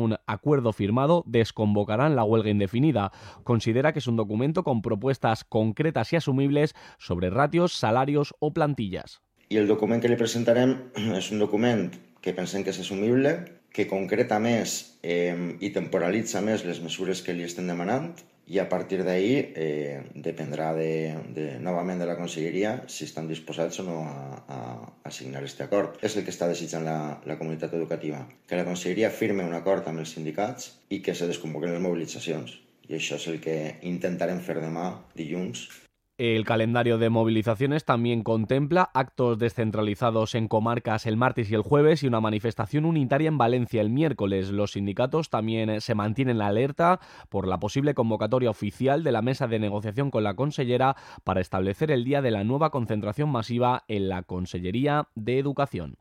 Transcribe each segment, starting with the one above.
un acuerdo firmado, desconvocarán la huelga indefinida. Considera que es un documento con propuestas concretas y asumibles sobre ratios, salarios o plantillas. I el document que li presentarem és un document que pensem que és assumible, que concreta més i temporalitza més les mesures que li estem demanant, i a partir d'ahí dependrà novament de la Conselleria si estan disposats o no a signar aquest acord. És el que està desitjant la comunitat educativa, que la Conselleria firme un acord amb els sindicats i que se desconvoquen les mobilitzacions. I això és el que intentarem fer demà, dilluns. El calendario de movilizaciones también contempla actos descentralizados en comarcas el martes y el jueves y una manifestación unitaria en Valencia el miércoles. Los sindicatos también se mantienen alerta por la posible convocatoria oficial de la mesa de negociación con la consellera para establecer el día de la nueva concentración masiva en la Consellería de Educación.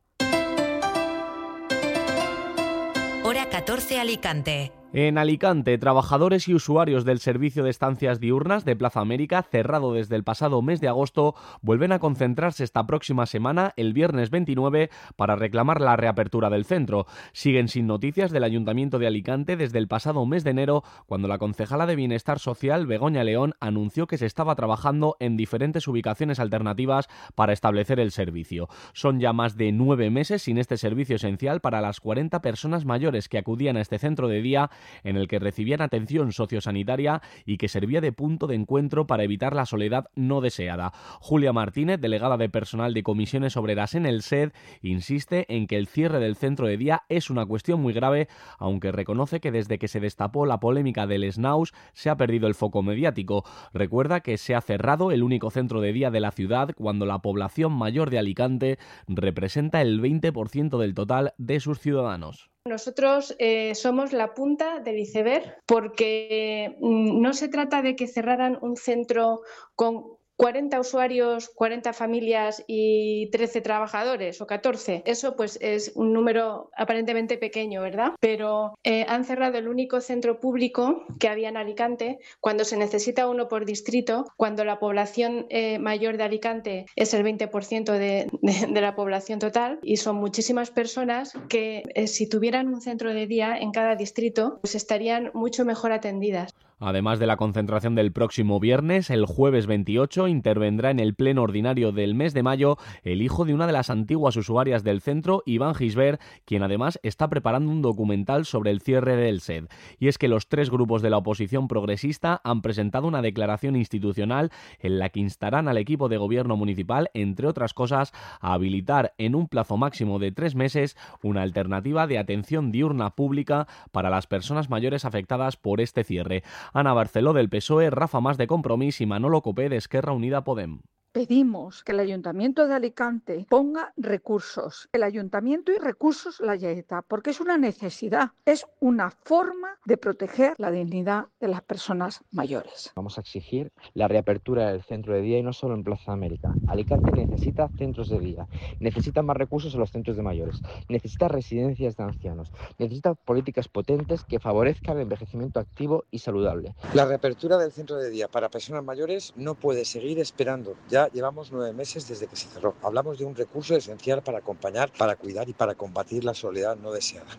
Hora 14 Alicante. En Alicante, trabajadores y usuarios del servicio de estancias diurnas de Plaza América, cerrado desde el pasado mes de agosto, vuelven a concentrarse esta próxima semana, el viernes 29, para reclamar la reapertura del centro. Siguen sin noticias del Ayuntamiento de Alicante desde el pasado mes de enero, cuando la concejala de Bienestar Social, Begoña León, anunció que se estaba trabajando en diferentes ubicaciones alternativas para establecer el servicio. Son ya más de 9 meses sin este servicio esencial para las 40 personas mayores que acudían a este centro de día, en el que recibían atención sociosanitaria y que servía de punto de encuentro para evitar la soledad no deseada. Julia Martínez, delegada de personal de comisiones obreras en el SED, insiste en que el cierre del centro de día es una cuestión muy grave, aunque reconoce que desde que se destapó la polémica del Snaus se ha perdido el foco mediático. Recuerda que se ha cerrado el único centro de día de la ciudad cuando la población mayor de Alicante representa el 20% del total de sus ciudadanos. Nosotros somos la punta del iceberg porque no se trata de que cerraran un centro con 40 usuarios, 40 familias y 13 trabajadores o 14. Eso pues es un número aparentemente pequeño, ¿verdad? Pero han cerrado el único centro público que había en Alicante cuando se necesita uno por distrito, cuando la población mayor de Alicante es el 20% de la población total y son muchísimas personas que si tuvieran un centro de día en cada distrito pues estarían mucho mejor atendidas. Además de la concentración del próximo viernes, el jueves 28 intervendrá en el pleno ordinario del mes de mayo el hijo de una de las antiguas usuarias del centro, Iván Gisbert, quien además está preparando un documental sobre el cierre del SED. Y es que los 3 grupos de la oposición progresista han presentado una declaración institucional en la que instarán al equipo de gobierno municipal, entre otras cosas, a habilitar en un plazo máximo de 3 meses una alternativa de atención diurna pública para las personas mayores afectadas por este cierre. Ana Barceló del PSOE, Rafa Mas de Compromís y Manolo Copé de Esquerra Unida Podem. Pedimos que el Ayuntamiento de Alicante ponga recursos. El Ayuntamiento y recursos la Generalitat, porque es una necesidad, es una forma de proteger la dignidad de las personas mayores. Vamos a exigir la reapertura del centro de día y no solo en Plaza América. Alicante necesita centros de día, necesita más recursos en los centros de mayores, necesita residencias de ancianos, necesita políticas potentes que favorezcan el envejecimiento activo y saludable. La reapertura del centro de día para personas mayores no puede seguir esperando. Ya llevamos 9 meses desde que se cerró. Hablamos de un recurso esencial para acompañar, para cuidar y para combatir la soledad no deseada.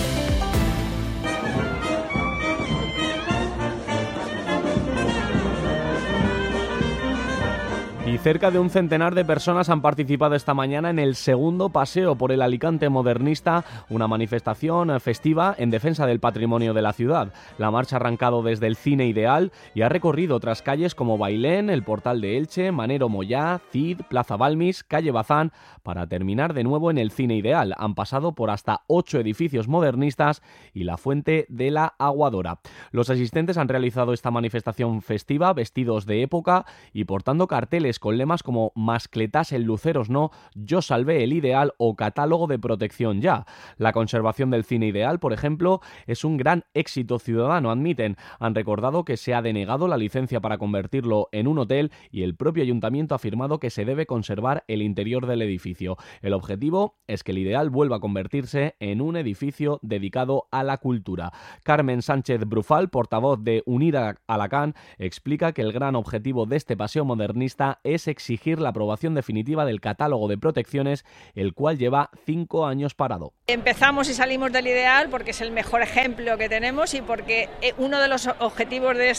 Y cerca de un centenar de personas han participado esta mañana en el segundo paseo por el Alicante modernista, una manifestación festiva en defensa del patrimonio de la ciudad. La marcha ha arrancado desde el Cine Ideal y ha recorrido otras calles como Bailén, el Portal de Elche, Manero Moyá, Cid, Plaza Balmis, Calle Bazán, para terminar de nuevo en el Cine Ideal. Han pasado por hasta 8 edificios modernistas y la Fuente de la Aguadora. Los asistentes han realizado esta manifestación festiva vestidos de época y portando carteles con lemas como Mascletás en Luceros no, Yo salvé el ideal o Catálogo de protección ya. La conservación del Cine Ideal, por ejemplo, es un gran éxito ciudadano, admiten. Han recordado que se ha denegado la licencia para convertirlo en un hotel y el propio ayuntamiento ha afirmado que se debe conservar el interior del edificio. El objetivo es que el Ideal vuelva a convertirse en un edificio dedicado a la cultura. Carmen Sánchez Brufal, portavoz de Unir Alacant, explica que el gran objetivo de este paseo modernista es es exigir la aprobación definitiva del catálogo de protecciones, el cual lleva 5 años parado. Empezamos y salimos del ideal porque es el mejor ejemplo que tenemos y porque uno de los objetivos de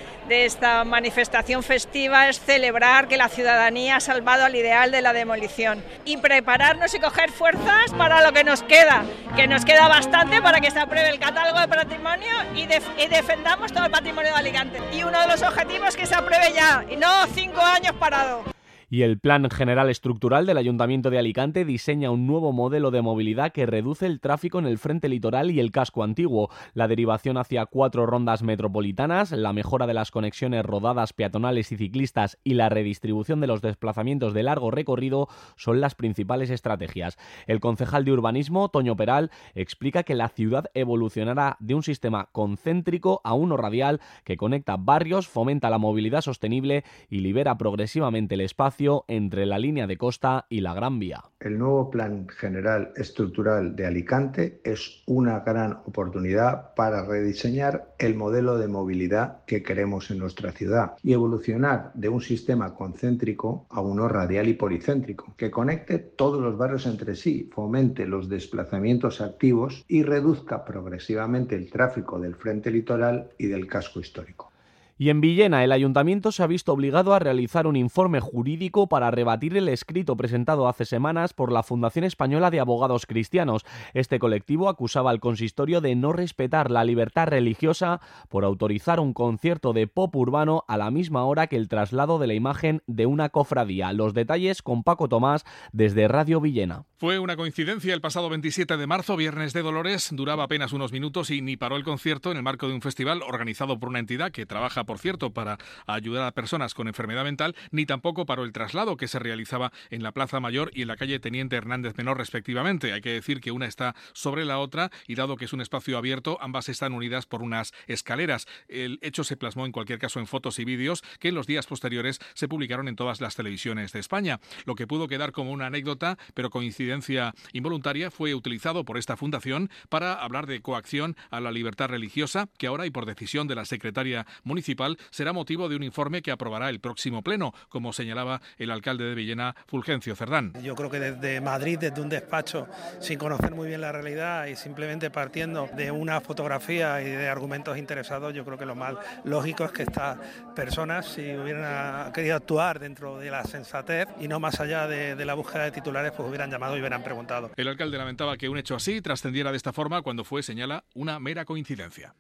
esta manifestación festiva es celebrar que la ciudadanía ha salvado al ideal de la demolición y prepararnos y coger fuerzas para lo que nos queda bastante para que se apruebe el catálogo de patrimonio y defendamos todo el patrimonio de Alicante. Y uno de los objetivos es que se apruebe ya y no 5 años parado. Y el Plan General Estructural del Ayuntamiento de Alicante diseña un nuevo modelo de movilidad que reduce el tráfico en el frente litoral y el casco antiguo. La derivación hacia 4 rondas metropolitanas, la mejora de las conexiones rodadas peatonales y ciclistas y la redistribución de los desplazamientos de largo recorrido son las principales estrategias. El concejal de Urbanismo, Toño Peral, explica que la ciudad evolucionará de un sistema concéntrico a uno radial que conecta barrios, fomenta la movilidad sostenible y libera progresivamente el espacio entre la línea de costa y la Gran Vía. El nuevo Plan General Estructural de Alicante es una gran oportunidad para rediseñar el modelo de movilidad que queremos en nuestra ciudad y evolucionar de un sistema concéntrico a uno radial y policéntrico, que conecte todos los barrios entre sí, fomente los desplazamientos activos y reduzca progresivamente el tráfico del frente litoral y del casco histórico. Y en Villena, el Ayuntamiento se ha visto obligado a realizar un informe jurídico para rebatir el escrito presentado hace semanas por la Fundación Española de Abogados Cristianos. Este colectivo acusaba al consistorio de no respetar la libertad religiosa por autorizar un concierto de pop urbano a la misma hora que el traslado de la imagen de una cofradía. Los detalles con Paco Tomás desde Radio Villena. Fue una coincidencia. El pasado 27 de marzo, Viernes de Dolores, duraba apenas unos minutos y ni paró el concierto en el marco de un festival organizado por una entidad que trabaja, por cierto, para ayudar a personas con enfermedad mental, ni tampoco paró el traslado que se realizaba en la Plaza Mayor y en la calle Teniente Hernández Menor, respectivamente. Hay que decir que una está sobre la otra y, dado que es un espacio abierto, ambas están unidas por unas escaleras. El hecho se plasmó, en cualquier caso, en fotos y vídeos que en los días posteriores se publicaron en todas las televisiones de España. Lo que pudo quedar como una anécdota, pero coincidencia involuntaria, fue utilizado por esta fundación para hablar de coacción a la libertad religiosa, que ahora, y por decisión de la secretaria municipal, será motivo de un informe que aprobará el próximo pleno, como señalaba el alcalde de Villena, Fulgencio Cerdán. Yo creo que desde Madrid, desde un despacho, sin conocer muy bien la realidad y simplemente partiendo de una fotografía y de argumentos interesados, yo creo que lo más lógico es que estas personas, si hubieran querido actuar dentro de la sensatez y no más allá de la búsqueda de titulares, pues hubieran llamado y hubieran preguntado. El alcalde lamentaba que un hecho así trascendiera de esta forma cuando fue, señala, una mera coincidencia.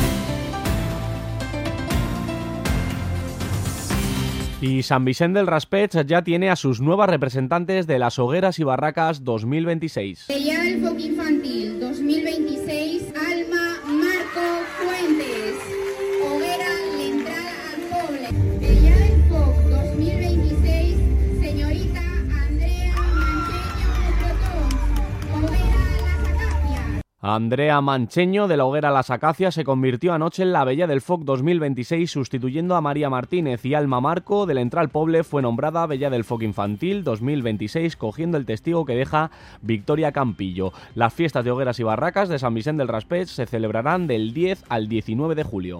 Y Sant Vicent del Raspeig ya tiene a sus nuevas representantes de las Hogueras y Barracas 2026. Vella del Foc Infantil 2026, Alma Marco Fuentes. Hoguera, l'entrada al poble. Vella del Foc 2026, señorita Andrea Mancheño Protón. Hoguera Las Acacias. Andrea Mancheño de la Hoguera Las Acacias se convirtió anoche en la Vella del Foc 2026 sustituyendo a María Martínez, y Alma Marco del Entral Poble fue nombrada Vella del Foc Infantil 2026 cogiendo el testigo que deja Victoria Campillo. Las fiestas de Hogueras y Barracas de Sant Vicent del Raspeig se celebrarán del 10 al 19 de julio.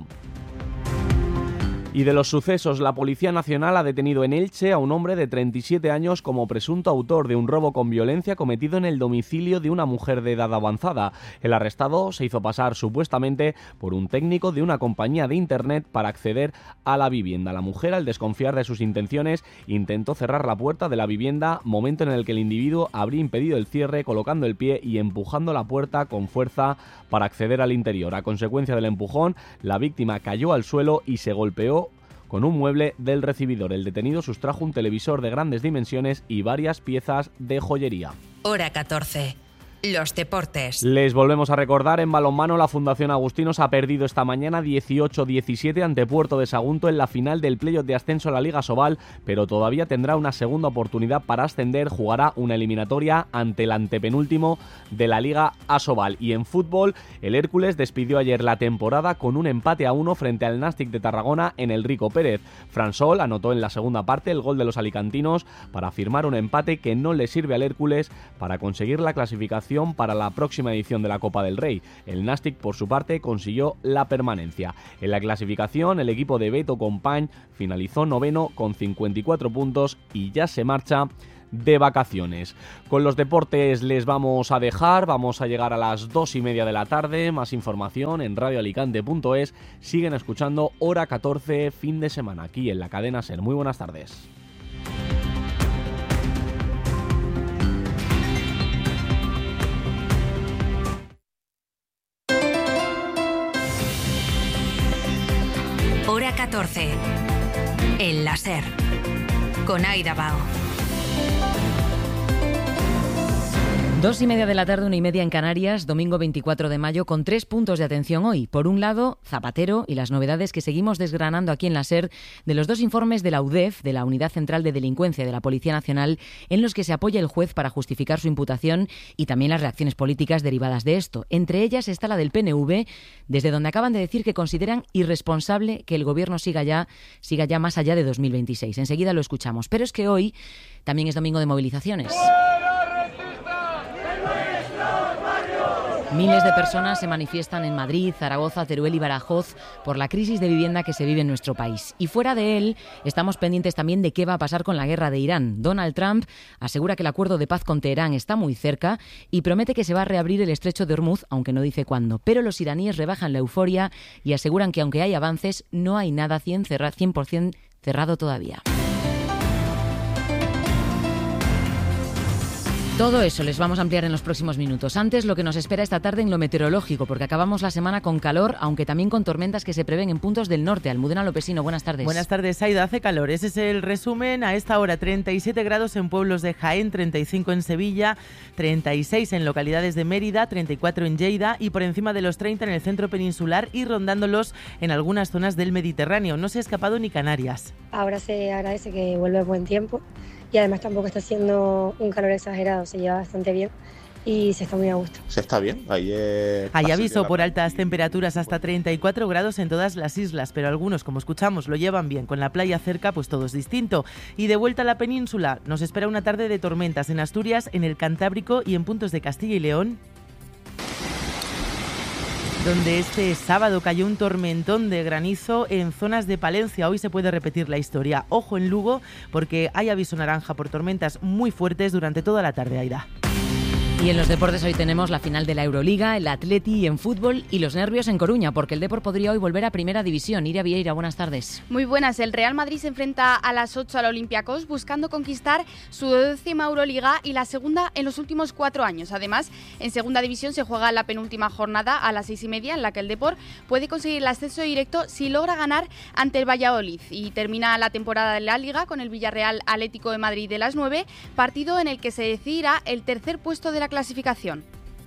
Y de los sucesos, la Policía Nacional ha detenido en Elche a un hombre de 37 años como presunto autor de un robo con violencia cometido en el domicilio de una mujer de edad avanzada. El arrestado se hizo pasar supuestamente por un técnico de una compañía de internet para acceder a la vivienda. La mujer, al desconfiar de sus intenciones, intentó cerrar la puerta de la vivienda, momento en el que el individuo habría impedido el cierre colocando el pie y empujando la puerta con fuerza para acceder al interior. A consecuencia del empujón, la víctima cayó al suelo y se golpeó con un mueble del recibidor. El detenido sustrajo un televisor de grandes dimensiones y varias piezas de joyería. Hora 14. Los deportes. Les volvemos a recordar, en balonmano la Fundación Agustinos ha perdido esta mañana 18-17 ante Puerto de Sagunto en la final del playoff de ascenso a la Liga Asobal, pero todavía tendrá una segunda oportunidad para ascender. Jugará una eliminatoria ante el antepenúltimo de la Liga Asobal. Y en fútbol, el Hércules despidió ayer la temporada con un empate a 1 frente al Nàstic de Tarragona en el Rico Pérez. Fransol anotó en la segunda parte el gol de los alicantinos para firmar un empate que no le sirve al Hércules para conseguir la clasificación clasificación para la próxima edición de la Copa del Rey. El Nàstic, por su parte, consiguió la permanencia. En la clasificación, el equipo de Beto Company finalizó noveno con 54 puntos y ya se marcha de vacaciones. Con los deportes les vamos a dejar, vamos a llegar a las 2:30 de la tarde. Más información en radioalicante.es. Siguen escuchando Hora 14, fin de semana, aquí en la cadena SER. Muy buenas tardes. Hora 14, en la SER, con Aida Bao. 2:30 de la tarde, 1:30 en Canarias, domingo 24 de mayo, con 3 puntos de atención hoy. Por un lado, Zapatero y las novedades que seguimos desgranando aquí en la SER de los 2 informes de la UDEF, de la Unidad Central de Delincuencia de la Policía Nacional, en los que se apoya el juez para justificar su imputación y también las reacciones políticas derivadas de esto. Entre ellas está la del PNV, desde donde acaban de decir que consideran irresponsable que el Gobierno siga ya más allá de 2026. Enseguida lo escuchamos. Pero es que hoy también es domingo de movilizaciones. Miles de personas se manifiestan en Madrid, Zaragoza, Teruel y Badajoz por la crisis de vivienda que se vive en nuestro país. Y fuera de él, estamos pendientes también de qué va a pasar con la guerra de Irán. Donald Trump asegura que el acuerdo de paz con Teherán está muy cerca y promete que se va a reabrir el estrecho de Hormuz, aunque no dice cuándo. Pero los iraníes rebajan la euforia y aseguran que aunque hay avances, no hay nada 100% cerrado todavía. Todo eso les vamos a ampliar en los próximos minutos. Antes, lo que nos espera esta tarde en lo meteorológico, porque acabamos la semana con calor, aunque también con tormentas que se prevén en puntos del norte. Almudena Lopesino, buenas tardes. Buenas tardes, Aida. Hace calor. Ese es el resumen. A esta hora, 37 grados en pueblos de Jaén, 35 en Sevilla, 36 en localidades de Mérida, 34 en Lleida y por encima de los 30 en el centro peninsular y rondándolos en algunas zonas del Mediterráneo. No se ha escapado ni Canarias. Ahora se agradece que vuelve buen tiempo. Y además tampoco está haciendo un calor exagerado, se lleva bastante bien y se está muy a gusto. Se está bien. Hay aviso por altas temperaturas hasta 34 grados en todas las islas, pero algunos, como escuchamos, lo llevan bien. Con la playa cerca, pues todo es distinto. Y de vuelta a la península, nos espera una tarde de tormentas en Asturias, en el Cantábrico y en puntos de Castilla y León, donde este sábado cayó un tormentón de granizo en zonas de Palencia. Hoy se puede repetir la historia. Ojo en Lugo, porque hay aviso naranja por tormentas muy fuertes durante toda la tarde, Aida. Y en los deportes hoy tenemos la final de la Euroliga, el Atleti en fútbol y los nervios en Coruña, porque el Depor podría hoy volver a Primera División. Iria Vieira, buenas tardes. Muy buenas. El Real Madrid se enfrenta a las 8 al Olympiacos buscando conquistar su 12ª Euroliga y la segunda en los últimos 4 años. Además, en Segunda División se juega la penúltima jornada a las 6:30, en la que el Depor puede conseguir el ascenso directo si logra ganar ante el Valladolid. Y termina la temporada de la Liga con el Villarreal Atlético de Madrid de las 9, partido en el que se decidirá el tercer puesto de la clasificación.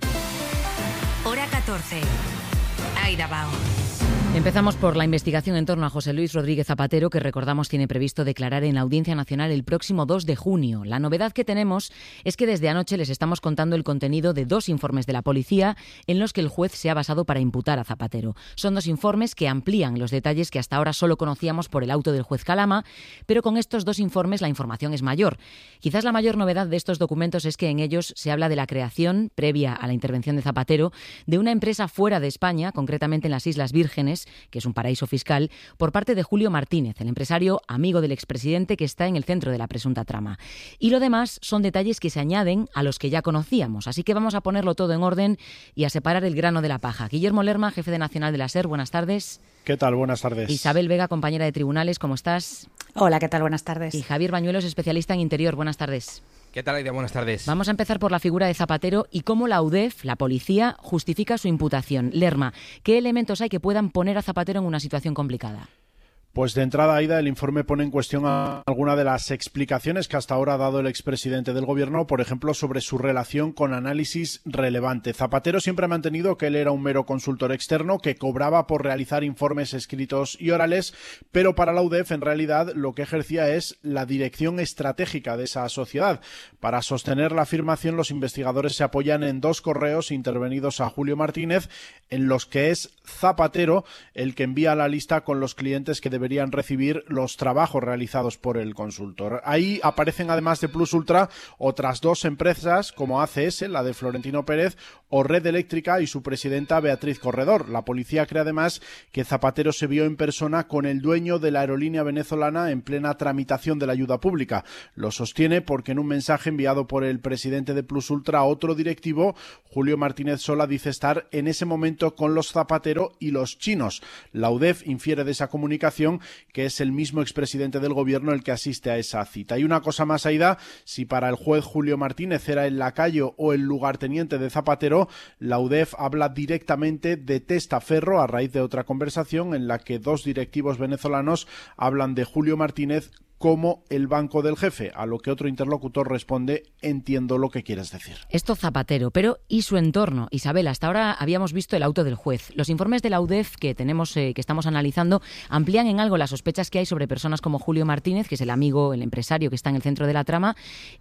Hora 14. Aida Bao. Empezamos por la investigación en torno a José Luis Rodríguez Zapatero, que recordamos tiene previsto declarar en la Audiencia Nacional el próximo 2 de junio. La novedad que tenemos es que desde anoche les estamos contando el contenido de 2 informes de la policía en los que el juez se ha basado para imputar a Zapatero. Son 2 informes que amplían los detalles que hasta ahora solo conocíamos por el auto del juez Calama, pero con estos 2 informes la información es mayor. Quizás la mayor novedad de estos documentos es que en ellos se habla de la creación, previa a la intervención de Zapatero, de una empresa fuera de España, concretamente en las Islas Vírgenes, que es un paraíso fiscal, por parte de Julio Martínez, el empresario amigo del expresidente que está en el centro de la presunta trama. Y lo demás son detalles que se añaden a los que ya conocíamos, así que vamos a ponerlo todo en orden y a separar el grano de la paja. Guillermo Lerma, jefe de Nacional de la SER, buenas tardes. ¿Qué tal? Buenas tardes. Isabel Vega, compañera de tribunales, ¿cómo estás? Hola, ¿qué tal? Buenas tardes. Y Javier Bañuelos, especialista en interior, buenas tardes. ¿Qué tal, Aida? Buenas tardes. Vamos a empezar por la figura de Zapatero y cómo la UDEF, la policía, justifica su imputación. Lerma, ¿qué elementos hay que puedan poner a Zapatero en una situación complicada? Pues de entrada, Aida, el informe pone en cuestión alguna de las explicaciones que hasta ahora ha dado el expresidente del Gobierno, por ejemplo, sobre su relación con Análisis Relevante. Zapatero siempre ha mantenido que él era un mero consultor externo que cobraba por realizar informes escritos y orales, pero para la UDEF, en realidad, lo que ejercía es la dirección estratégica de esa sociedad. Para sostener la afirmación, los investigadores se apoyan en 2 correos intervenidos a Julio Martínez, en los que es Zapatero el que envía la lista con los clientes que deberían recibir los trabajos realizados por el consultor. Ahí aparecen, además de Plus Ultra, otras dos empresas como ACS, la de Florentino Pérez, o Red Eléctrica y su presidenta Beatriz Corredor. La policía cree además que Zapatero se vio en persona con el dueño de la aerolínea venezolana en plena tramitación de la ayuda pública. Lo sostiene porque en un mensaje enviado por el presidente de Plus Ultra a otro directivo, Julio Martínez Sola, dice estar en ese momento con los Zapatero y los chinos. La UDEF infiere de esa comunicación que es el mismo expresidente del gobierno el que asiste a esa cita. Y una cosa más, Aida, si para el juez Julio Martínez era el lacayo o el lugarteniente de Zapatero, la UDEF habla directamente de testaferro a raíz de otra conversación en la que dos directivos venezolanos hablan de Julio Martínez como el banco del jefe, a lo que otro interlocutor responde: entiendo lo que quieres decir. Esto Zapatero, pero ¿y su entorno? Isabel, hasta ahora habíamos visto el auto del juez. Los informes de la UDEF que estamos analizando amplían en algo las sospechas que hay sobre personas como Julio Martínez, que es el amigo, el empresario que está en el centro de la trama,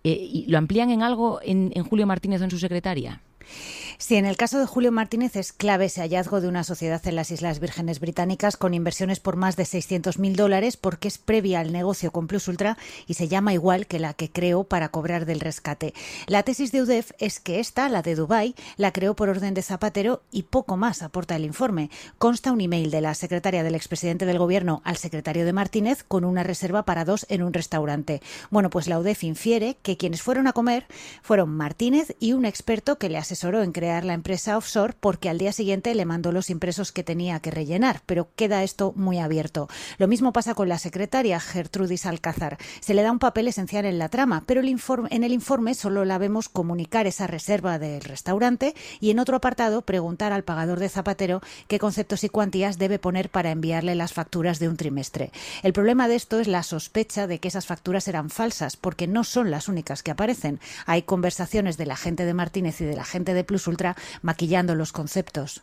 y lo amplían en algo en Julio Martínez o en su secretaria. Sí, en el caso de Julio Martínez es clave ese hallazgo de una sociedad en las Islas Vírgenes Británicas con inversiones por más de $600.000 porque es previa al negocio con Plus Ultra y se llama igual que la que creó para cobrar del rescate. La tesis de UDEF es que esta, la de Dubái, la creó por orden de Zapatero y poco más aporta el informe. Consta un email de la secretaria del expresidente del gobierno al secretario de Martínez con una reserva para 2 en un restaurante. Bueno, pues la UDEF infiere que quienes fueron a comer fueron Martínez y un experto que le asesoró en crear la empresa offshore porque al día siguiente le mandó los impresos que tenía que rellenar, pero queda esto muy abierto. Lo mismo pasa con la secretaria Gertrudis Alcázar. Se le da un papel esencial en la trama, pero en el informe solo la vemos comunicar esa reserva del restaurante y en otro apartado preguntar al pagador de Zapatero qué conceptos y cuantías debe poner para enviarle las facturas de un trimestre. El problema de esto es la sospecha de que esas facturas eran falsas, porque no son las únicas que aparecen. Hay conversaciones de la gente de Martínez y de la gente de Plus Ultra maquillando los conceptos.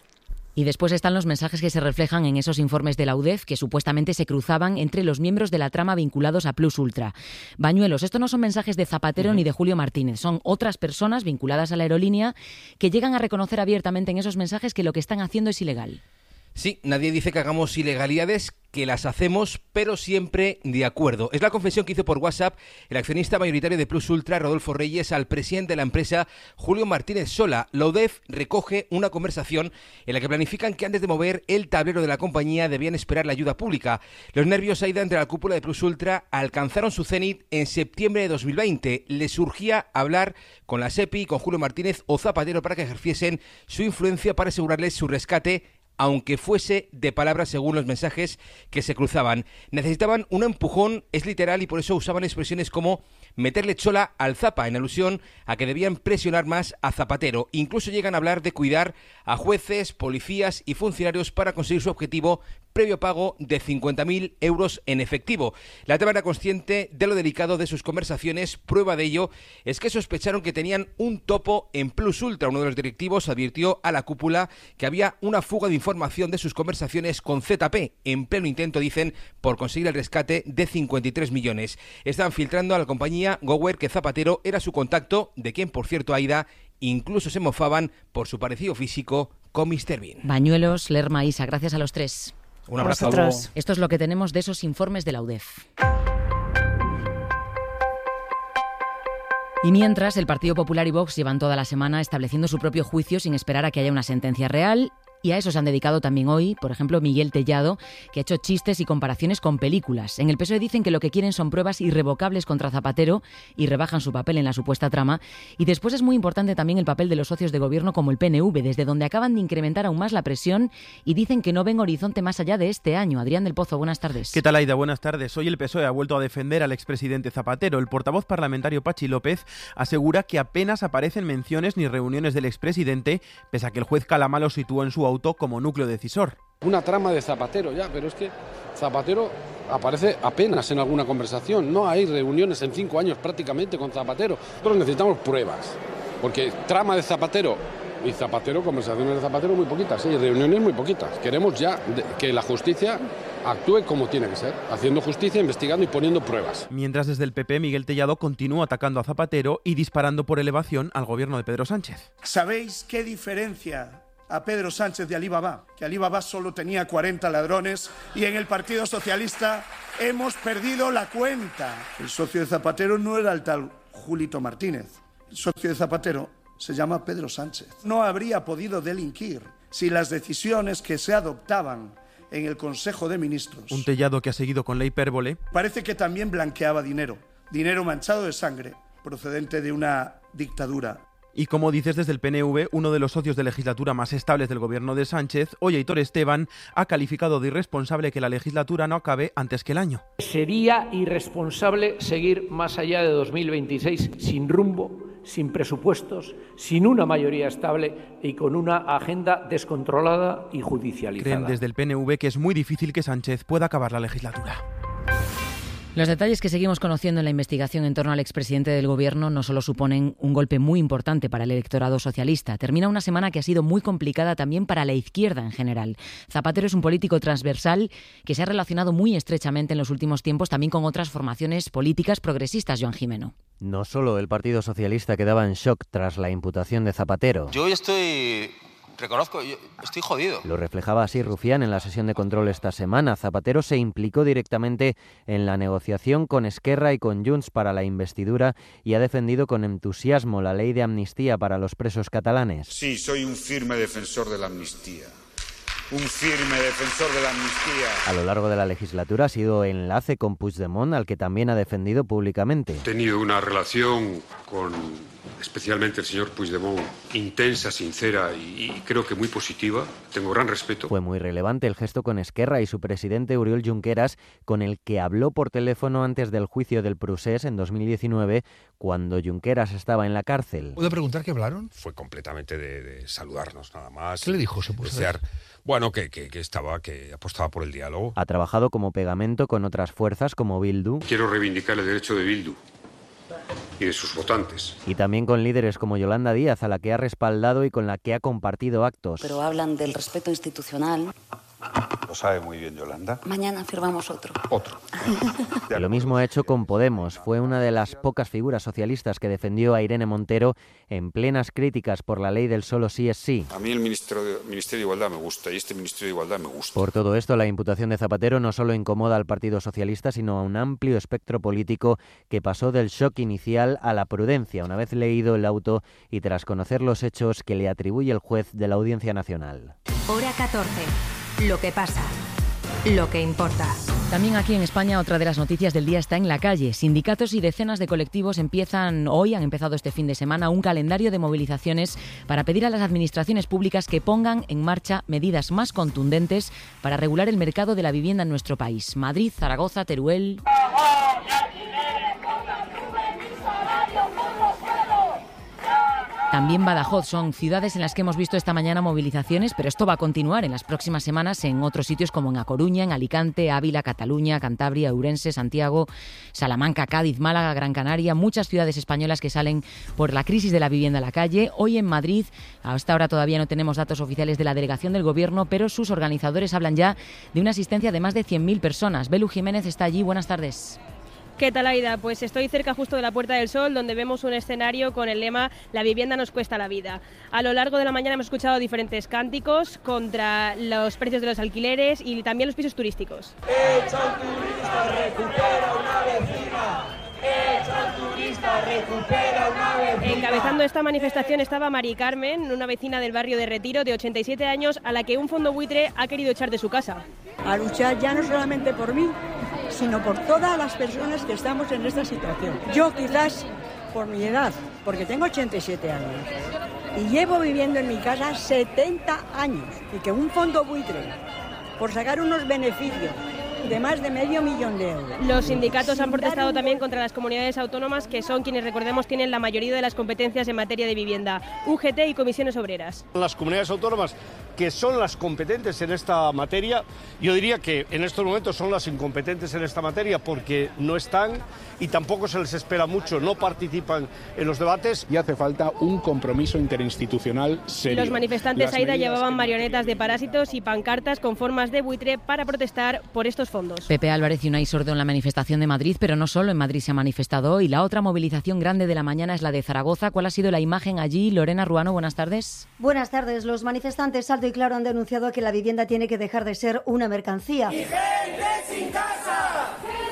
Y después están los mensajes que se reflejan en esos informes de la UDEF que supuestamente se cruzaban entre los miembros de la trama vinculados a Plus Ultra. Bañuelos, estos no son mensajes de Zapatero ni de Julio Martínez, son otras personas vinculadas a la aerolínea que llegan a reconocer abiertamente en esos mensajes que lo que están haciendo es ilegal. Sí, nadie dice que hagamos ilegalidades, que las hacemos, pero siempre de acuerdo. Es la confesión que hizo por WhatsApp el accionista mayoritario de Plus Ultra, Rodolfo Reyes, al presidente de la empresa, Julio Martínez Sola. La UDEF recoge una conversación en la que planifican que antes de mover el tablero de la compañía debían esperar la ayuda pública. Los nervios, Aida, entre la cúpula de Plus Ultra alcanzaron su cenit en septiembre de 2020. Les surgía hablar con la SEPI y con Julio Martínez o Zapatero para que ejerciesen su influencia para asegurarles su rescate, aunque fuese de palabras según los mensajes que se cruzaban. Necesitaban un empujón, es literal, y por eso usaban expresiones como meterle chola al Zapa, en alusión a que debían presionar más a Zapatero. Incluso llegan a hablar de cuidar a jueces, policías y funcionarios para conseguir su objetivo previo pago de 50.000 euros en efectivo. La trama era consciente de lo delicado de sus conversaciones. Prueba de ello es que sospecharon que tenían un topo en Plus Ultra. Uno de los directivos advirtió a la cúpula que había una fuga de información de sus conversaciones con ZP, en pleno intento, dicen, por conseguir el rescate de 53 millones. Están filtrando a la compañía Gower que Zapatero era su contacto, de quien, por cierto, Aida, incluso se mofaban por su parecido físico con Mr. Bean. Bañuelos, Lerma, Isa, gracias a los tres. Un abrazo. Esto es lo que tenemos de esos informes de la UDEF. Y mientras, el Partido Popular y Vox llevan toda la semana estableciendo su propio juicio sin esperar a que haya una sentencia real. Y a eso se han dedicado también hoy, por ejemplo, Miguel Tellado, que ha hecho chistes y comparaciones con películas. En el PSOE dicen que lo que quieren son pruebas irrevocables contra Zapatero y rebajan su papel en la supuesta trama. Y después es muy importante también el papel de los socios de gobierno como el PNV, desde donde acaban de incrementar aún más la presión y dicen que no ven horizonte más allá de este año. Adrián del Pozo, buenas tardes. ¿Qué tal, Aida? Buenas tardes. Hoy el PSOE ha vuelto a defender al expresidente Zapatero. El portavoz parlamentario Pachi López asegura que apenas aparecen menciones ni reuniones del expresidente, pese a que el juez Calama lo situó en su auto como núcleo decisor. Una trama de Zapatero ya, pero es que Zapatero aparece apenas en alguna conversación. No hay reuniones en 5 años prácticamente con Zapatero. Nosotros necesitamos pruebas, porque trama de Zapatero y Zapatero, conversaciones de Zapatero muy poquitas, y reuniones muy poquitas. Queremos ya que la justicia actúe como tiene que ser, haciendo justicia, investigando y poniendo pruebas. Mientras desde el PP, Miguel Tellado continúa atacando a Zapatero y disparando por elevación al gobierno de Pedro Sánchez. ¿Sabéis qué diferencia a Pedro Sánchez de Alibaba, que Alibaba solo tenía 40 ladrones y en el Partido Socialista hemos perdido la cuenta. El socio de Zapatero no era el tal Julito Martínez. El socio de Zapatero se llama Pedro Sánchez. No habría podido delinquir si las decisiones que se adoptaban en el Consejo de Ministros. Un Tellado que ha seguido con la hipérbole. Parece que también blanqueaba dinero manchado de sangre, procedente de una dictadura. Y como dices, desde el PNV, uno de los socios de legislatura más estables del gobierno de Sánchez, hoy Aitor Esteban, ha calificado de irresponsable que la legislatura no acabe antes que el año. Sería irresponsable seguir más allá de 2026 sin rumbo, sin presupuestos, sin una mayoría estable y con una agenda descontrolada y judicializada. Creen desde el PNV que es muy difícil que Sánchez pueda acabar la legislatura. Los detalles que seguimos conociendo en la investigación en torno al expresidente del Gobierno no solo suponen un golpe muy importante para el electorado socialista. Termina una semana que ha sido muy complicada también para la izquierda en general. Zapatero es un político transversal que se ha relacionado muy estrechamente en los últimos tiempos también con otras formaciones políticas progresistas, Joan Jimeno. No solo el Partido Socialista quedaba en shock tras la imputación de Zapatero. Yo estoy jodido. Lo reflejaba así Rufián en la sesión de control esta semana. Zapatero se implicó directamente en la negociación con Esquerra y con Junts para la investidura y ha defendido con entusiasmo la ley de amnistía para los presos catalanes. Sí, soy un firme defensor de la amnistía. Un firme defensor de la amnistía. A lo largo de la legislatura ha sido enlace con Puigdemont, al que también ha defendido públicamente. He tenido una relación con especialmente el señor Puigdemont intensa, sincera y creo que muy positiva. Tengo gran respeto. Fue muy relevante el gesto con Esquerra y su presidente Oriol Junqueras, con el que habló por teléfono antes del juicio del Procés en 2019, cuando Junqueras estaba en la cárcel. ¿Puedo preguntar qué hablaron? Fue completamente de saludarnos nada más. ¿Qué le dijo? Bueno, que apostaba por el diálogo. Ha trabajado como pegamento con otras fuerzas como Bildu. Quiero reivindicar el derecho de Bildu y de sus votantes. Y también con líderes como Yolanda Díaz, a la que ha respaldado y con la que ha compartido actos. Pero hablan del respeto institucional. Lo sabe muy bien Yolanda. Mañana firmamos otro. Lo mismo ha hecho con Podemos. Fue una de las pocas figuras socialistas que defendió a Irene Montero en plenas críticas por la ley del solo sí es sí. A mí el Ministerio de Igualdad me gusta y este Ministerio de Igualdad me gusta. Por todo esto, la imputación de Zapatero no solo incomoda al Partido Socialista, sino a un amplio espectro político que pasó del shock inicial a la prudencia una vez leído el auto y tras conocer los hechos que le atribuye el juez de la Audiencia Nacional. Hora 14. Lo que pasa, lo que importa. También aquí en España otra de las noticias del día está en la calle. Sindicatos y decenas de colectivos han empezado este fin de semana un calendario de movilizaciones para pedir a las administraciones públicas que pongan en marcha medidas más contundentes para regular el mercado de la vivienda en nuestro país. Madrid, Zaragoza, Teruel. También Badajoz son ciudades en las que hemos visto esta mañana movilizaciones, pero esto va a continuar en las próximas semanas en otros sitios como en A Coruña, en Alicante, Ávila, Cataluña, Cantabria, Ourense, Santiago, Salamanca, Cádiz, Málaga, Gran Canaria, muchas ciudades españolas que salen por la crisis de la vivienda a la calle. Hoy en Madrid, hasta ahora todavía no tenemos datos oficiales de la delegación del Gobierno, pero sus organizadores hablan ya de una asistencia de más de 100.000 personas. Belu Jiménez está allí, buenas tardes. ¿Qué tal, Aida? Pues estoy cerca justo de la Puerta del Sol, donde vemos un escenario con el lema «La vivienda nos cuesta la vida». A lo largo de la mañana hemos escuchado diferentes cánticos contra los precios de los alquileres y también los pisos turísticos. ¡Echa un turista, recupera una vecina! ¡Echa un turista, recupera una vecina! Encabezando esta manifestación estaba Mari Carmen, una vecina del barrio de Retiro de 87 años a la que un fondo buitre ha querido echar de su casa. A luchar ya no solamente por mí, sino por todas las personas que estamos en esta situación. Yo quizás por mi edad, porque tengo 87 años y llevo viviendo en mi casa 70 años y que un fondo buitre, por sacar unos beneficios de más de $500.000 de euros. Los sindicatos han protestado también contra las comunidades autónomas, que son quienes, recordemos, tienen la mayoría de las competencias en materia de vivienda, UGT y comisiones obreras. Las comunidades autónomas que son las competentes en esta materia. Yo diría que en estos momentos son las incompetentes en esta materia porque no están y tampoco se les espera mucho, no participan en los debates. Y hace falta un compromiso interinstitucional serio. Los manifestantes, Aida, llevaban marionetas de parásitos y pancartas con formas de buitre para protestar por estos fondos. Pepe Álvarez y Unai Sordo en la manifestación de Madrid, pero no solo en Madrid se ha manifestado hoy. La otra movilización grande de la mañana es la de Zaragoza. ¿Cuál ha sido la imagen allí? Lorena Ruano, buenas tardes. Buenas tardes. Los manifestantes alto y claro han denunciado que la vivienda tiene que dejar de ser una mercancía. ¡Y gente sin casa!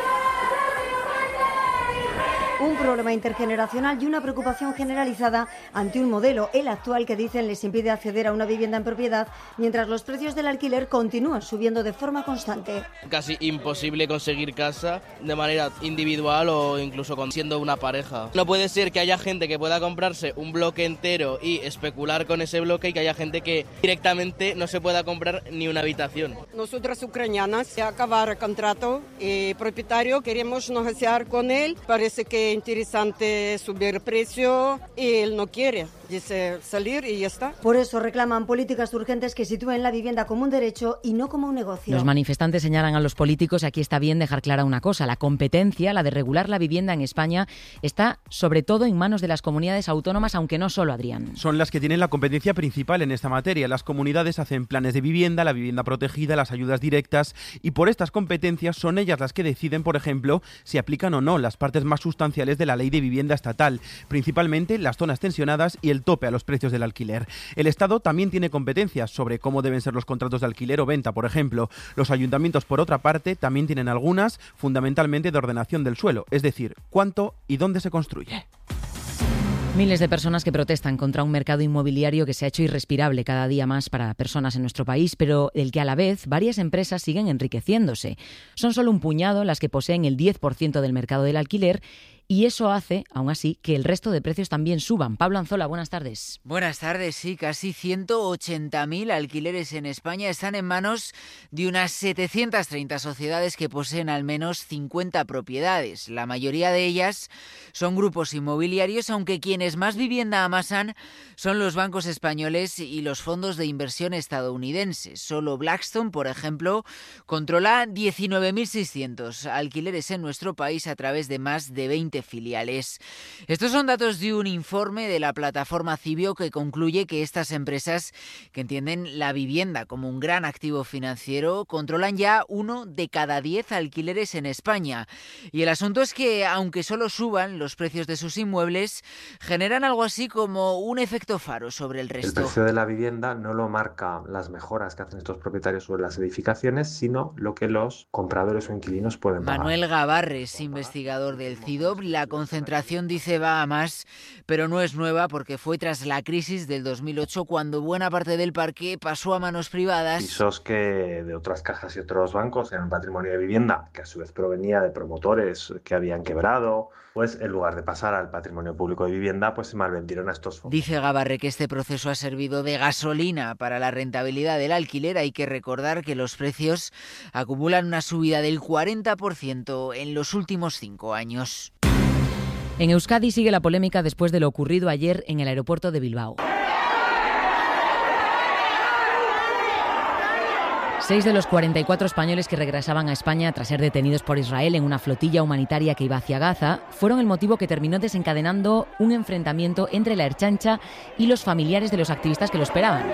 Un problema intergeneracional y una preocupación generalizada ante un modelo, el actual, que dicen les impide acceder a una vivienda en propiedad, mientras los precios del alquiler continúan subiendo de forma constante. Casi imposible conseguir casa de manera individual o incluso siendo una pareja. No puede ser que haya gente que pueda comprarse un bloque entero y especular con ese bloque y que haya gente que directamente no se pueda comprar ni una habitación. Nosotras ucranianas, acabar el contrato y propietario, queremos negociar con él, parece que interesante subir el precio y él no quiere, dice salir y ya está. Por eso reclaman políticas urgentes que sitúen la vivienda como un derecho y no como un negocio. Los manifestantes señalan a los políticos, y aquí está bien dejar clara una cosa: la competencia, la de regular la vivienda en España, está sobre todo en manos de las comunidades autónomas, aunque no solo, Adrián. Son las que tienen la competencia principal en esta materia. Las comunidades hacen planes de vivienda, la vivienda protegida, las ayudas directas, y por estas competencias son ellas las que deciden, por ejemplo, si aplican o no las partes más sustanciales de la ley de vivienda estatal, principalmente las zonas tensionadas y el tope a los precios del alquiler. El Estado también tiene competencias sobre cómo deben ser los contratos de alquiler o venta, por ejemplo. Los ayuntamientos, por otra parte, también tienen algunas, fundamentalmente de ordenación del suelo, es decir, cuánto y dónde se construye. Miles de personas que protestan contra un mercado inmobiliario que se ha hecho irrespirable cada día más para personas en nuestro país, pero del que a la vez varias empresas siguen enriqueciéndose. Son solo un puñado las que poseen el 10% del mercado del alquiler, y eso hace, aún así, que el resto de precios también suban. Pablo Anzola, buenas tardes. Buenas tardes, sí, casi 180.000 alquileres en España están en manos de unas 730 sociedades que poseen al menos 50 propiedades. La mayoría de ellas son grupos inmobiliarios, aunque quienes más vivienda amasan son los bancos españoles y los fondos de inversión estadounidenses. Solo Blackstone, por ejemplo, controla 19.600 alquileres en nuestro país a través de más de 20 filiales. Estos son datos de un informe de la plataforma Cibio que concluye que estas empresas, que entienden la vivienda como un gran activo financiero, controlan ya 1 de cada 10 alquileres en España. Y el asunto es que, aunque solo suban los precios de sus inmuebles, generan algo así como un efecto faro sobre el resto. El precio de la vivienda no lo marca las mejoras que hacen estos propietarios sobre las edificaciones, sino lo que los compradores o inquilinos pueden pagar. Manuel Gavarres, investigador del CIDOB, la concentración, dice, va a más, pero no es nueva porque fue tras la crisis del 2008 cuando buena parte del parque pasó a manos privadas. Pisos que de otras cajas y otros bancos eran patrimonio de vivienda, que a su vez provenía de promotores que habían quebrado, pues en lugar de pasar al patrimonio público de vivienda, pues se malvendieron a estos fondos. Dice Gavarre que este proceso ha servido de gasolina para la rentabilidad del alquiler. Hay que recordar que los precios acumulan una subida del 40% en los últimos 5 años. En Euskadi sigue la polémica después de lo ocurrido ayer en el aeropuerto de Bilbao. 6 de los 44 españoles que regresaban a España tras ser detenidos por Israel en una flotilla humanitaria que iba hacia Gaza fueron el motivo que terminó desencadenando un enfrentamiento entre la Ertzaintza y los familiares de los activistas que lo esperaban.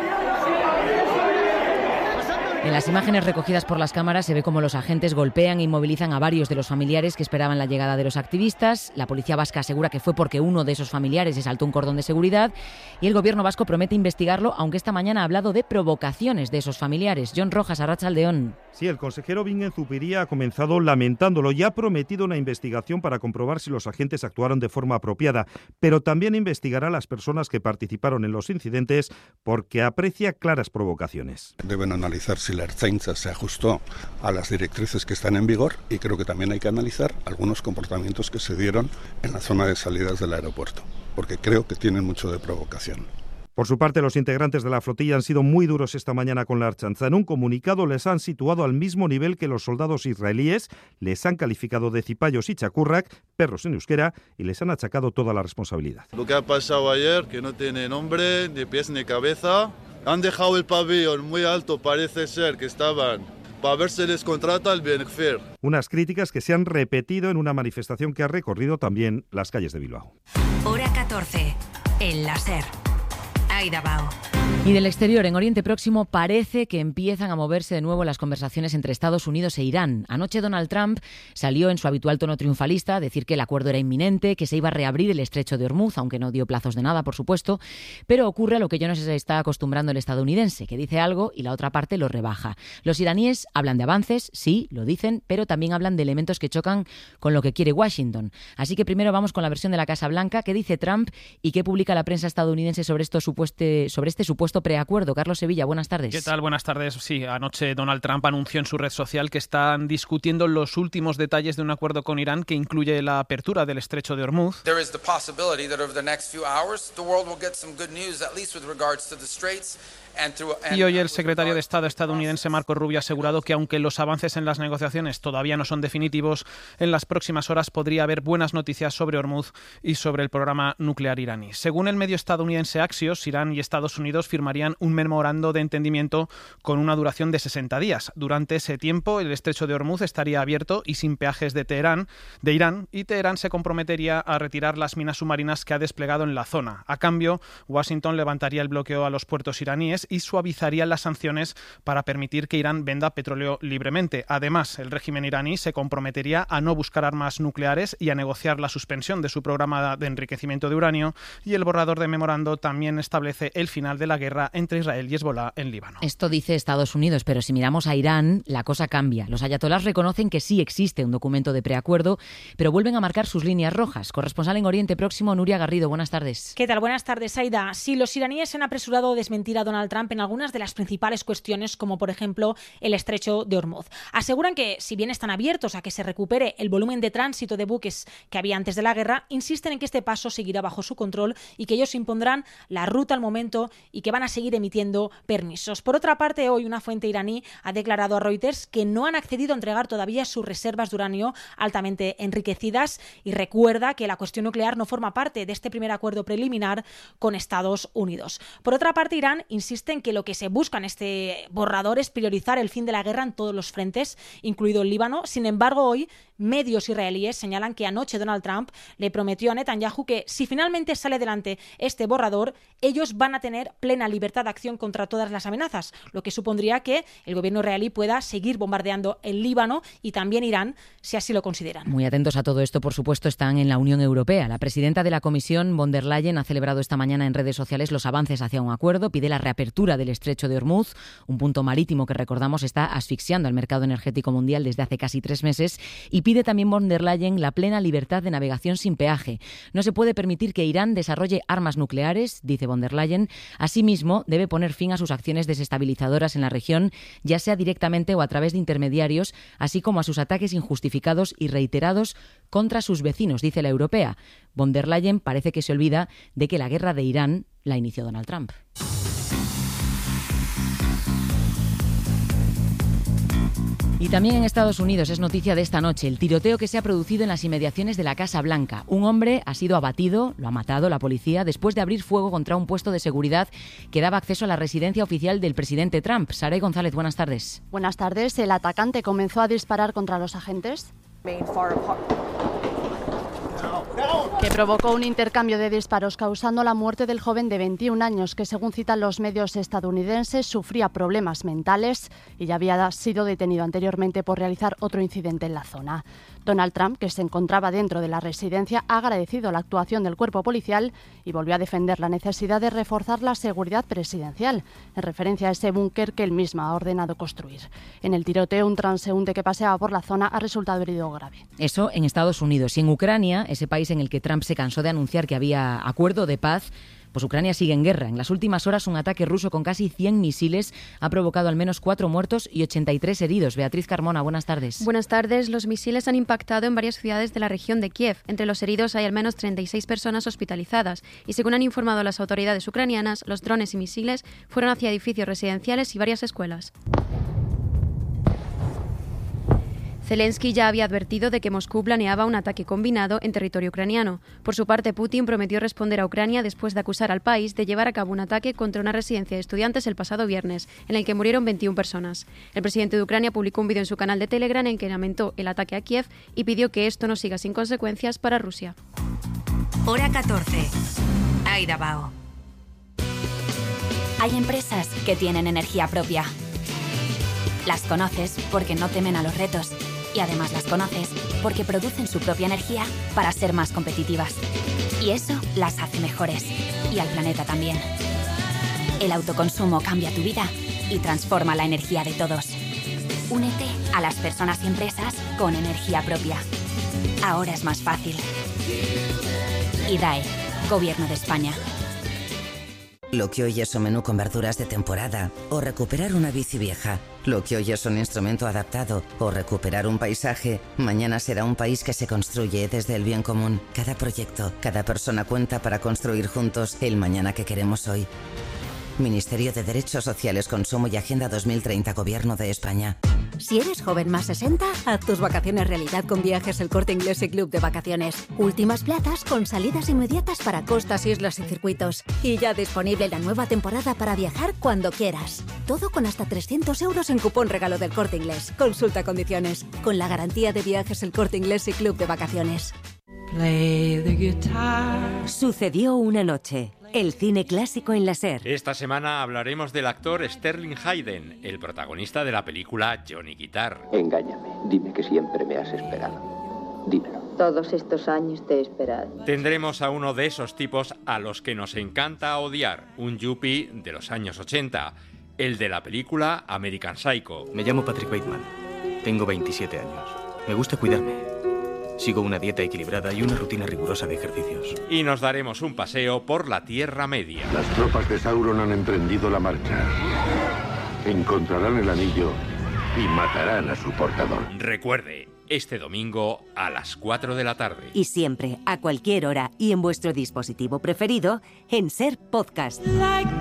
En las imágenes recogidas por las cámaras se ve cómo los agentes golpean e inmovilizan a varios de los familiares que esperaban la llegada de los activistas. La policía vasca asegura que fue porque uno de esos familiares se saltó un cordón de seguridad y el gobierno vasco promete investigarlo, aunque esta mañana ha hablado de provocaciones de esos familiares. John Rojas, Arratsaldeón. Sí, el consejero Bingen Zupiria ha comenzado lamentándolo y ha prometido una investigación para comprobar si los agentes actuaron de forma apropiada, pero también investigará a las personas que participaron en los incidentes porque aprecia claras provocaciones. Deben analizar si la Ertzaintza se ajustó a las directrices que están en vigor y creo que también hay que analizar algunos comportamientos que se dieron en la zona de salidas del aeropuerto, porque creo que tienen mucho de provocación. Por su parte, los integrantes de la flotilla han sido muy duros esta mañana con la Ertzaintza. En un comunicado les han situado al mismo nivel que los soldados israelíes, les han calificado de cipayos y chacurrak, perros en euskera, y les han achacado toda la responsabilidad. Lo que ha pasado ayer, que no tiene nombre, ni pies ni cabeza, Han dejado el pabellón muy alto, parece ser que estaban, para ver si les contrata el Benfer. Unas críticas que se han repetido en una manifestación que ha recorrido también las calles de Bilbao. Hora 14, el láser. Aida Bao. Y del exterior, en Oriente Próximo, parece que empiezan a moverse de nuevo las conversaciones entre Estados Unidos e Irán. Anoche Donald Trump salió en su habitual tono triunfalista a decir que el acuerdo era inminente, que se iba a reabrir el estrecho de Hormuz, aunque no dio plazos de nada, por supuesto. Pero ocurre a lo que yo no sé si se está acostumbrando el estadounidense, que dice algo y la otra parte lo rebaja. Los iraníes hablan de avances, sí, lo dicen, pero también hablan de elementos que chocan con lo que quiere Washington. Así que primero vamos con la versión de la Casa Blanca, que dice Trump y que publica la prensa estadounidense sobre este supuesto preacuerdo. Carlos Sevilla, buenas tardes. ¿Qué tal? Buenas tardes. Sí, anoche Donald Trump anunció en su red social que están discutiendo los últimos detalles de un acuerdo con Irán que incluye la apertura del estrecho de Hormuz. There is the possibility that over the next few hours the world will get some good news, at least with regards to the straits. Y hoy el secretario de Estado estadounidense Marco Rubio ha asegurado que aunque los avances en las negociaciones todavía no son definitivos, en las próximas horas podría haber buenas noticias sobre Hormuz y sobre el programa nuclear iraní. Según el medio estadounidense Axios, Irán y Estados Unidos firmarían un memorando de entendimiento con una duración de 60 días. Durante ese tiempo, el estrecho de Hormuz estaría abierto y sin peajes de Irán, y Teherán se comprometería a retirar las minas submarinas que ha desplegado en la zona. A cambio, Washington levantaría el bloqueo a los puertos iraníes y suavizaría las sanciones para permitir que Irán venda petróleo libremente. Además, el régimen iraní se comprometería a no buscar armas nucleares y a negociar la suspensión de su programa de enriquecimiento de uranio, y el borrador de memorando también establece el final de la guerra entre Israel y Hezbolá en Líbano. Esto dice Estados Unidos, pero si miramos a Irán, la cosa cambia. Los ayatolás reconocen que sí existe un documento de preacuerdo, pero vuelven a marcar sus líneas rojas. Corresponsal en Oriente Próximo, Nuria Garrido, buenas tardes. ¿Qué tal? Buenas tardes, Aida. Sí, los iraníes se han apresurado a desmentir a Donald Trump en algunas de las principales cuestiones, como por ejemplo el estrecho de Hormuz. Aseguran que, si bien están abiertos a que se recupere el volumen de tránsito de buques que había antes de la guerra, insisten en que este paso seguirá bajo su control y que ellos impondrán la ruta al momento y que van a seguir emitiendo permisos. Por otra parte, hoy una fuente iraní ha declarado a Reuters que no han accedido a entregar todavía sus reservas de uranio altamente enriquecidas y recuerda que la cuestión nuclear no forma parte de este primer acuerdo preliminar con Estados Unidos. Por otra parte, Irán insiste en que lo que se busca en este borrador es priorizar el fin de la guerra en todos los frentes, incluido el Líbano. Sin embargo, hoy medios israelíes señalan que anoche Donald Trump le prometió a Netanyahu que si finalmente sale adelante este borrador, ellos van a tener plena libertad de acción contra todas las amenazas, lo que supondría que el gobierno israelí pueda seguir bombardeando el Líbano y también Irán, si así lo consideran. Muy atentos a todo esto, por supuesto, están en la Unión Europea. La presidenta de la Comisión, von der Leyen, ha celebrado esta mañana en redes sociales los avances hacia un acuerdo, pide la reapertura del estrecho de Hormuz, un punto marítimo que, recordamos, está asfixiando al mercado energético mundial desde hace casi 3 meses, y pide también von der Leyen la plena libertad de navegación sin peaje. No se puede permitir que Irán desarrolle armas nucleares, dice von der Leyen. Asimismo, debe poner fin a sus acciones desestabilizadoras en la región, ya sea directamente o a través de intermediarios, así como a sus ataques injustificados y reiterados contra sus vecinos, dice la europea. Von der Leyen parece que se olvida de que la guerra de Irán la inició Donald Trump. Y también en Estados Unidos es noticia de esta noche el tiroteo que se ha producido en las inmediaciones de la Casa Blanca. Un hombre ha sido abatido, lo ha matado la policía, después de abrir fuego contra un puesto de seguridad que daba acceso a la residencia oficial del presidente Trump. Saray González, buenas tardes. Buenas tardes. El atacante comenzó a disparar contra los agentes, que provocó un intercambio de disparos causando la muerte del joven de 21 años que, según citan los medios estadounidenses, sufría problemas mentales y ya había sido detenido anteriormente por realizar otro incidente en la zona. Donald Trump, que se encontraba dentro de la residencia, ha agradecido la actuación del cuerpo policial y volvió a defender la necesidad de reforzar la seguridad presidencial, en referencia a ese búnker que él mismo ha ordenado construir. En el tiroteo, un transeúnte que paseaba por la zona ha resultado herido grave. Eso en Estados Unidos. Y en Ucrania, ese país en el que Trump se cansó de anunciar que había acuerdo de paz, pues Ucrania sigue en guerra. En las últimas horas, un ataque ruso con casi 100 misiles ha provocado al menos 4 muertos y 83 heridos. Beatriz Carmona, buenas tardes. Buenas tardes. Los misiles han impactado en varias ciudades de la región de Kiev. Entre los heridos hay al menos 36 personas hospitalizadas. Y según han informado las autoridades ucranianas, los drones y misiles fueron hacia edificios residenciales y varias escuelas. Zelensky ya había advertido de que Moscú planeaba un ataque combinado en territorio ucraniano. Por su parte, Putin prometió responder a Ucrania después de acusar al país de llevar a cabo un ataque contra una residencia de estudiantes el pasado viernes, en el que murieron 21 personas. El presidente de Ucrania publicó un vídeo en su canal de Telegram en que lamentó el ataque a Kiev y pidió que esto no siga sin consecuencias para Rusia. Hora 14. Aida Bao. Hay empresas que tienen energía propia. Las conoces porque no temen a los retos. Y además las conoces porque producen su propia energía para ser más competitivas. Y eso las hace mejores. Y al planeta también. El autoconsumo cambia tu vida y transforma la energía de todos. Únete a las personas y empresas con energía propia. Ahora es más fácil. IDAE, Gobierno de España. Lo que hoy es un menú con verduras de temporada o recuperar una bici vieja. Lo que hoy es un instrumento adaptado o recuperar un paisaje, mañana será un país que se construye desde el bien común. Cada proyecto, cada persona cuenta para construir juntos el mañana que queremos hoy. Ministerio de Derechos Sociales, Consumo y Agenda 2030, Gobierno de España. Si eres joven más 60, haz tus vacaciones realidad con Viajes El Corte Inglés y Club de Vacaciones. Últimas plazas con salidas inmediatas para costas, islas y circuitos. Y ya disponible la nueva temporada para viajar cuando quieras. Todo con hasta 300 euros en cupón regalo del Corte Inglés. Consulta condiciones. Con la garantía de Viajes El Corte Inglés y Club de Vacaciones. Play the guitar. Sucedió una noche. El cine clásico en la SER. Esta semana hablaremos del actor Sterling Hayden, el protagonista de la película Johnny Guitar. Engáñame, dime que siempre me has esperado. Dímelo. Todos estos años te he esperado. Tendremos a uno de esos tipos a los que nos encanta odiar, un yuppie de los años 80, el de la película American Psycho. Me llamo Patrick Bateman, tengo 27 años, me gusta cuidarme. Sigo una dieta equilibrada y una rutina rigurosa de ejercicios. Y nos daremos un paseo por la Tierra Media. Las tropas de Sauron han emprendido la marcha. Encontrarán el anillo y matarán a su portador. Recuerde, este domingo a las 4 de la tarde. Y siempre, a cualquier hora y en vuestro dispositivo preferido, en SER Podcast.